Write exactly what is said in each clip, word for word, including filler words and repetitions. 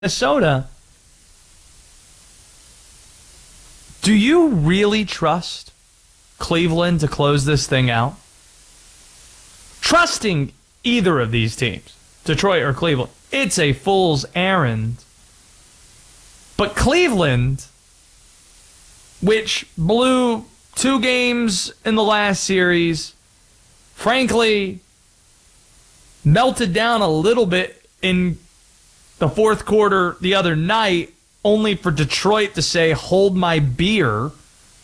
Minnesota, do you really trust Cleveland to close this thing out? Trusting either of these teams, Detroit or Cleveland, it's a fool's errand. But Cleveland, which blew two games in the last series, frankly, melted down a little bit in the fourth quarter the other night, only for Detroit to say, hold my beer.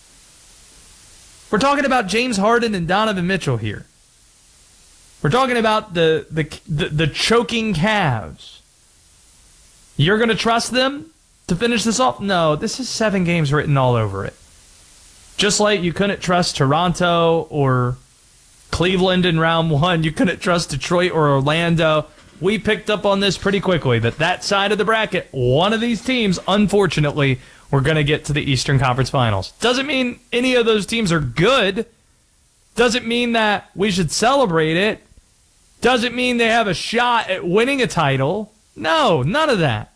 We're talking about James Harden and Donovan Mitchell here. We're talking about the the the, the choking Cavs. You're going to trust them to finish this off? No, this is seven games written all over it. Just like you couldn't trust Toronto or Cleveland in round one, you couldn't trust Detroit or Orlando. We picked up on this pretty quickly, that that side of the bracket, one of these teams, unfortunately, we're going to get to the Eastern Conference Finals. Doesn't mean any of those teams are good. Doesn't mean that we should celebrate it. Doesn't mean they have a shot at winning a title. No, none of that.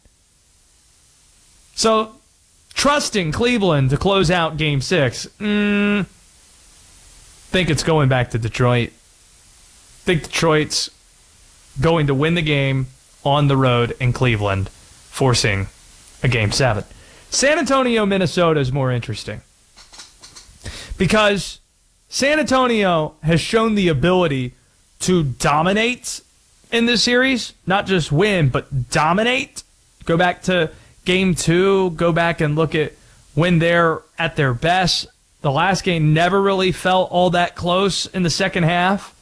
So, trusting Cleveland to close out Game six, mm, think it's going back to Detroit. Think Detroit's going to win the game on the road in Cleveland, forcing a Game seven. San Antonio, Minnesota is more interesting because San Antonio has shown the ability to dominate in this series, not just win, but dominate. Go back to Game two, go back and look at when they're at their best. The last game never really felt all that close in the second half.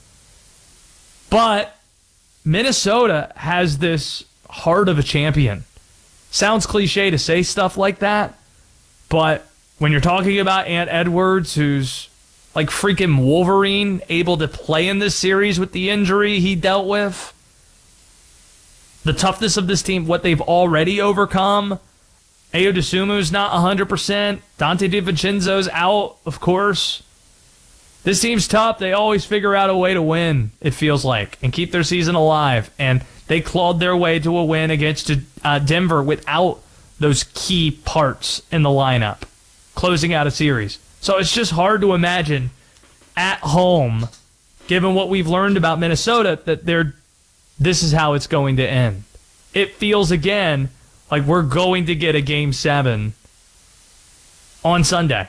But Minnesota has this heart of a champion. Sounds cliche to say stuff like that, but when you're talking about Ant Edwards, who's like freaking Wolverine, able to play in this series with the injury he dealt with, the toughness of this team, what they've already overcome, Ayo Dosunmu's not one hundred percent, Dante DiVincenzo's out, of course. This team's tough. They always figure out a way to win, it feels like, and keep their season alive. And they clawed their way to a win against uh, Denver without those key parts in the lineup, closing out a series. So it's just hard to imagine at home, given what we've learned about Minnesota, that they're, this is how it's going to end. It feels, again, like we're going to get a Game seven on Sunday.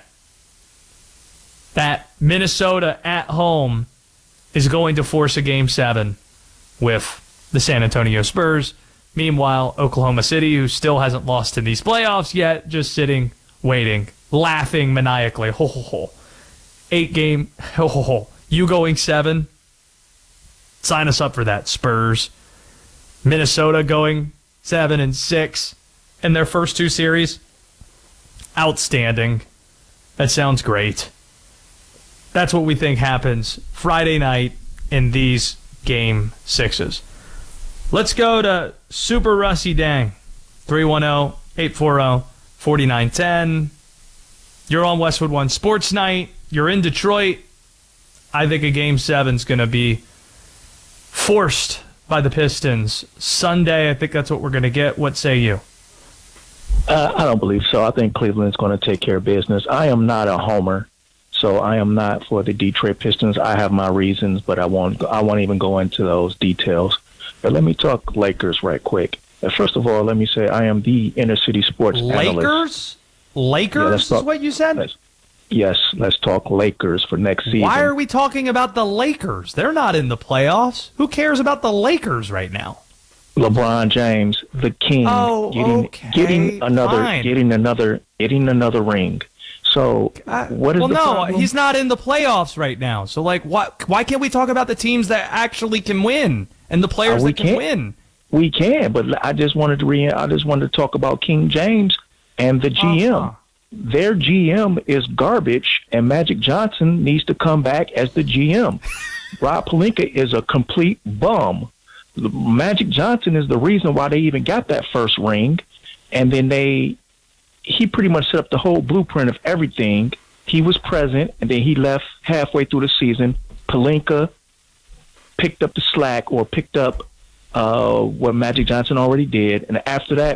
That Minnesota at home is going to force a Game seven with the San Antonio Spurs. Meanwhile, Oklahoma City, who still hasn't lost in these playoffs yet, just sitting, waiting, laughing maniacally. Ho, ho, ho. Eight game, ho, ho, ho. You going seven? Sign us up for that, Spurs. Minnesota going seven and six in their first two series. Outstanding. That sounds great. That's what we think happens Friday night in these Game sixes. Let's go to Super Rusty Dang. three one zero, eight four zero, four nine one zero. You're on Westwood One Sports Night. You're in Detroit. I think a Game seven is going to be forced by the Pistons Sunday. I think that's what we're going to get. What say you? Uh, I don't believe so. I think Cleveland's going to take care of business. I am not a homer. So I am not for the Detroit Pistons. I have my reasons, but I won't. I won't even go into those details. But let me talk Lakers right quick. Uh, First of all, let me say I am the inner city sports analyst. Lakers? Lakers Yeah, let's talk- is what you said? Let's- Yes, let's talk Lakers for next season. Why are we talking about the Lakers? They're not in the playoffs. Who cares about the Lakers right now? LeBron James, the king, Oh, getting okay, getting another fine. getting another getting another ring. So Uh, what is well, the no, problem? he's not in the playoffs right now. So, like, why, why can't we talk about the teams that actually can win and the players Uh, we that can can't. win? We can, but I just wanted to re- I just wanted to talk about King James and the G M. Uh-huh. Their G M is garbage, and Magic Johnson needs to come back as the G M. Rob Pelinka is a complete bum. Magic Johnson is the reason why they even got that first ring, and then they he pretty much set up the whole blueprint of everything. He was present, and then he left halfway through the season. Pelinka picked up the slack or picked up uh, what Magic Johnson already did, and after that,